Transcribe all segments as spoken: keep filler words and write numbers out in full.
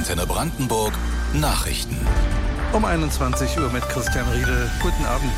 Antenne Brandenburg Nachrichten. Um einundzwanzig Uhr mit Christian Riedel. Guten Abend.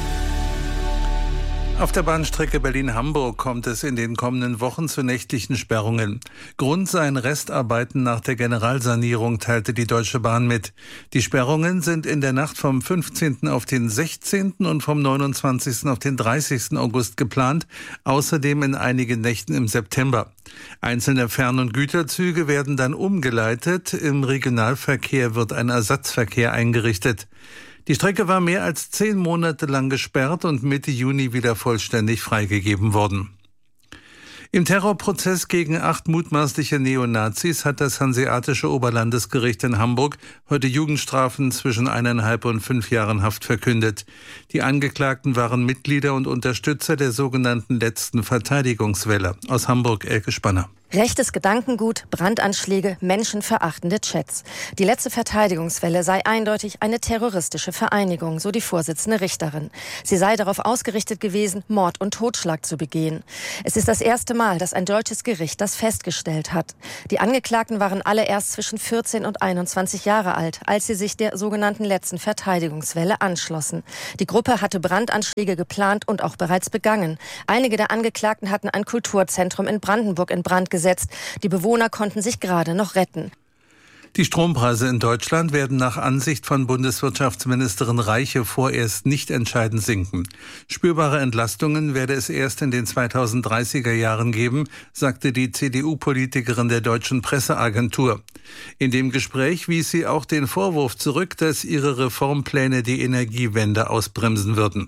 Auf der Bahnstrecke Berlin-Hamburg kommt es in den kommenden Wochen zu nächtlichen Sperrungen. Grund seien Restarbeiten nach der Generalsanierung, teilte die Deutsche Bahn mit. Die Sperrungen sind in der Nacht vom fünfzehnten auf den sechzehnten und vom neunundzwanzigsten auf den dreißigsten August geplant, außerdem in einigen Nächten im September. Einzelne Fern- und Güterzüge werden dann umgeleitet. Im Regionalverkehr wird ein Ersatzverkehr eingerichtet. Die Strecke war mehr als zehn Monate lang gesperrt und Mitte Juni wieder vollständig freigegeben worden. Im Terrorprozess gegen acht mutmaßliche Neonazis hat das Hanseatische Oberlandesgericht in Hamburg heute Jugendstrafen zwischen eineinhalb und fünf Jahren Haft verkündet. Die Angeklagten waren Mitglieder und Unterstützer der sogenannten letzten Verteidigungswelle. Aus Hamburg, Elke Spanner. Rechtes Gedankengut, Brandanschläge, menschenverachtende Chats. Die letzte Verteidigungswelle sei eindeutig eine terroristische Vereinigung, so die Vorsitzende Richterin. Sie sei darauf ausgerichtet gewesen, Mord und Totschlag zu begehen. Es ist das erste Mal, dass ein deutsches Gericht das festgestellt hat. Die Angeklagten waren alle erst zwischen vierzehn und einundzwanzig Jahre alt, als sie sich der sogenannten letzten Verteidigungswelle anschlossen. Die Gruppe hatte Brandanschläge geplant und auch bereits begangen. Einige der Angeklagten hatten ein Kulturzentrum in Brandenburg in Brand gesetzt. Die Bewohner konnten sich gerade noch retten. Die Strompreise in Deutschland werden nach Ansicht von Bundeswirtschaftsministerin Reiche vorerst nicht entscheidend sinken. Spürbare Entlastungen werde es erst in den zweitausenddreißiger Jahren geben, sagte die C D U-Politikerin der Deutschen Presseagentur. In dem Gespräch wies sie auch den Vorwurf zurück, dass ihre Reformpläne die Energiewende ausbremsen würden.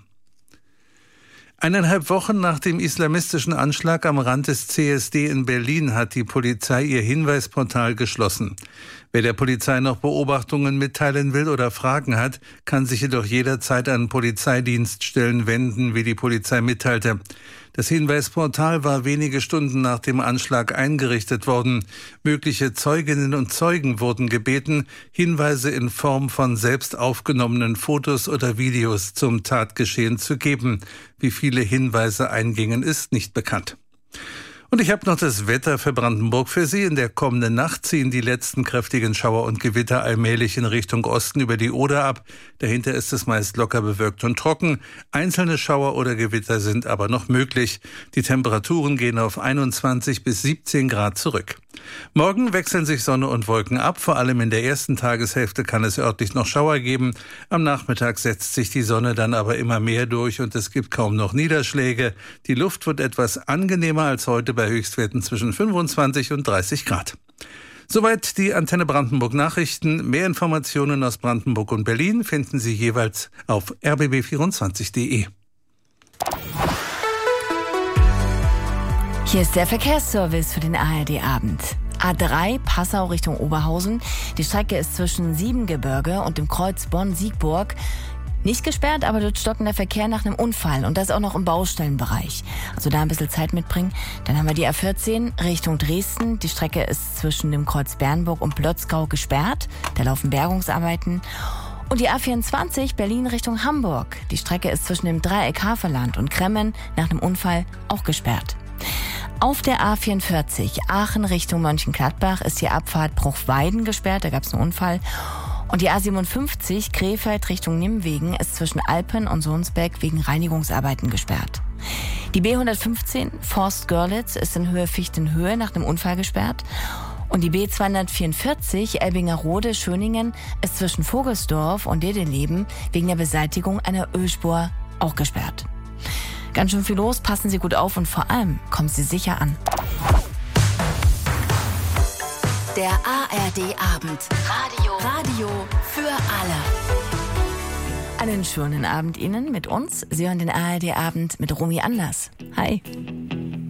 Eineinhalb Wochen nach dem islamistischen Anschlag am Rand des C S D in Berlin hat die Polizei ihr Hinweisportal geschlossen. Wer der Polizei noch Beobachtungen mitteilen will oder Fragen hat, kann sich jedoch jederzeit an Polizeidienststellen wenden, wie die Polizei mitteilte. Das Hinweisportal war wenige Stunden nach dem Anschlag eingerichtet worden. Mögliche Zeuginnen und Zeugen wurden gebeten, Hinweise in Form von selbst aufgenommenen Fotos oder Videos zum Tatgeschehen zu geben. Wie viele Hinweise eingingen, ist nicht bekannt. Und ich habe noch das Wetter für Brandenburg für Sie. In der kommenden Nacht ziehen die letzten kräftigen Schauer und Gewitter allmählich in Richtung Osten über die Oder ab. Dahinter ist es meist locker bewölkt und trocken. Einzelne Schauer oder Gewitter sind aber noch möglich. Die Temperaturen gehen auf einundzwanzig bis siebzehn Grad zurück. Morgen wechseln sich Sonne und Wolken ab. Vor allem in der ersten Tageshälfte kann es örtlich noch Schauer geben. Am Nachmittag setzt sich die Sonne dann aber immer mehr durch und es gibt kaum noch Niederschläge. Die Luft wird etwas angenehmer als heute bei Höchstwerten zwischen fünfundzwanzig und dreißig Grad. Soweit die Antenne Brandenburg Nachrichten. Mehr Informationen aus Brandenburg und Berlin finden Sie jeweils auf r b b vierundzwanzig punkt d e. Hier ist der Verkehrsservice für den A R D-Abend. A drei Passau Richtung Oberhausen. Die Strecke ist zwischen Siebengebirge und dem Kreuz Bonn-Siegburg nicht gesperrt, aber dort stockt der Verkehr nach einem Unfall und das auch noch im Baustellenbereich. Also da ein bisschen Zeit mitbringen. Dann haben wir die A vierzehn Richtung Dresden. Die Strecke ist zwischen dem Kreuz Bernburg und Plotzkau gesperrt. Da laufen Bergungsarbeiten. Und die A vierundzwanzig Berlin Richtung Hamburg. Die Strecke ist zwischen dem Dreieck Havelland und Kremmen nach einem Unfall auch gesperrt. Auf der A vierundvierzig Aachen Richtung Mönchengladbach ist die Abfahrt Bruchweiden gesperrt, da gab es einen Unfall. Und die A siebenundfünfzig Krefeld Richtung Nimwegen ist zwischen Alpen und Sohnsbeck wegen Reinigungsarbeiten gesperrt. Die B hundertfünfzehn Forst-Görlitz ist in Höhe Fichtenhöhe nach einem Unfall gesperrt. Und die B zweihundertvierundvierzig Elbingerode-Schöningen ist zwischen Vogelsdorf und Dedeleben wegen der Beseitigung einer Ölspur auch gesperrt. Ganz schön viel los, passen Sie gut auf und vor allem kommen Sie sicher an. Der A R D-Abend. Radio. Radio für alle. Einen schönen Abend Ihnen mit uns. Sie hören den A R D-Abend mit Romy Anders. Hi.